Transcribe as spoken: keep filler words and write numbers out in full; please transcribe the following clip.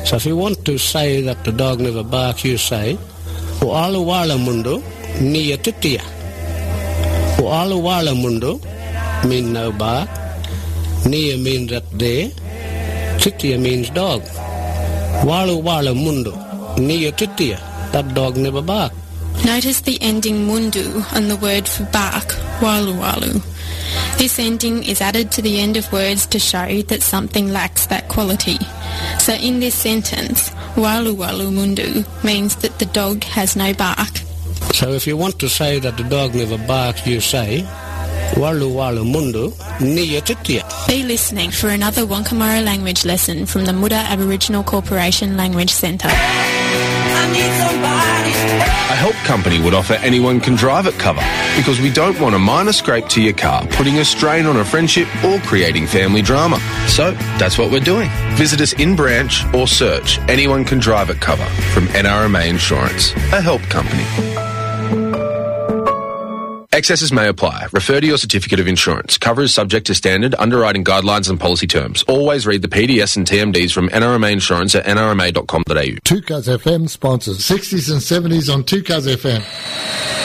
So if you want to say that the dog never barks, you say, U'alu wala mundu niya titiya. U'alu wala mundu means no bark. Niya means that there. Titiya means dog. Walu wala mundu niya titiya. That dog never barks. Notice the ending mundu on the word for bark, walu walu. This ending is added to the end of words to show that something lacks that quality. So in this sentence, walu walu mundu means that the dog has no bark. So if you want to say that the dog never barks, you say, walu walu mundu niya titiya. Be listening for another Wankamara language lesson from the Muda Aboriginal Corporation Language Centre. I need somebody. A help company would offer anyone can drive it cover because we don't want a minor scrape to your car putting a strain on a friendship or creating family drama. So that's what we're doing. Visit us in branch or search Anyone Can Drive It cover from N R M A Insurance, a help company. Excesses may apply. Refer to your certificate of insurance. Cover is subject to standard underwriting guidelines and policy terms. Always read the P D S and T M Ds from N R M A Insurance at n r m a dot com dot a u. two Cuz F M sponsors sixties and seventies on two Cuz F M.